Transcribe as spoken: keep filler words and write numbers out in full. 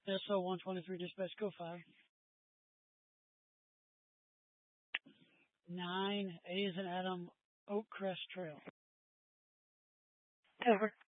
S O one twenty-three dispatch, go five. Nine, A is in Adam, Oak Crest Trail. Over.